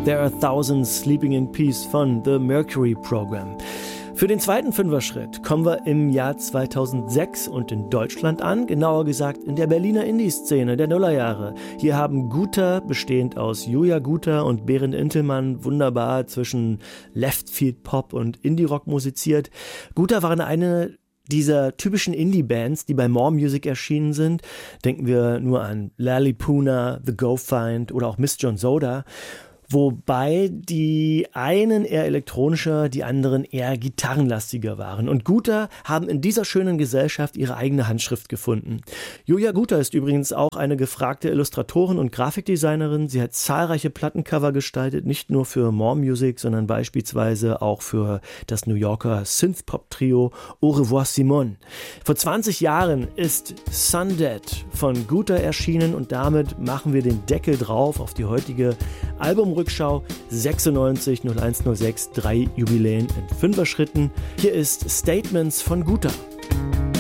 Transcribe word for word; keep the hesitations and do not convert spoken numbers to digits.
There Are Thousands Sleeping in Peace von The Mercury Program. Für den zweiten Fünferschritt kommen wir im Jahr zweitausendsechs und in Deutschland an, genauer gesagt in der Berliner Indie-Szene der Nullerjahre. Hier haben Guter, bestehend aus Julia Guter und Berend Intelmann, wunderbar zwischen Left-Field-Pop und Indie-Rock musiziert. Guter waren eine dieser typischen Indie-Bands, die bei More Music erschienen sind. Denken wir nur an Lalipuna, The Go Find oder auch Miss John Soda. Wobei die einen eher elektronischer, die anderen eher gitarrenlastiger waren. Und Guter haben in dieser schönen Gesellschaft ihre eigene Handschrift gefunden. Julia Guter ist übrigens auch eine gefragte Illustratorin und Grafikdesignerin. Sie hat zahlreiche Plattencover gestaltet, nicht nur für More Music, sondern beispielsweise auch für das New Yorker Synthpop-Trio Au revoir Simone. Vor zwanzig Jahren ist Sundead von Guter erschienen und damit machen wir den Deckel drauf auf die heutige Albumrückschau sechsundneunzig null eins null sechs, drei Jubiläen in Fünfer-Schritten. Hier ist Statements von Guter.